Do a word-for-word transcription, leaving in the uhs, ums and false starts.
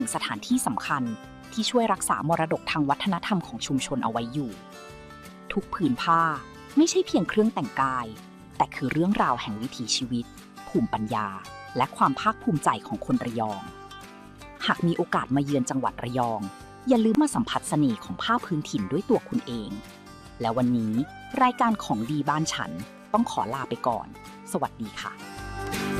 สถานที่สำคัญที่ช่วยรักษามรดกทางวัฒนธรรมของชุมชนเอาไว้อยู่ ทุกผืนผ้าไม่ใช่เพียงเครื่องแต่งกายแต่คือเรื่องราวแห่งวิถีชีวิตภูมิปัญญาและความภาคภูมิใจของคนระยอง หากมีโอกาสมาเยือนจังหวัดระยองอย่าลืมมาสัมผัสเสน่ห์ของผ้าพื้นถิ่นด้วยตัวคุณเองและวันนี้รายการของดีบ้านฉันต้องขอลาไปก่อนสวัสดีค่ะ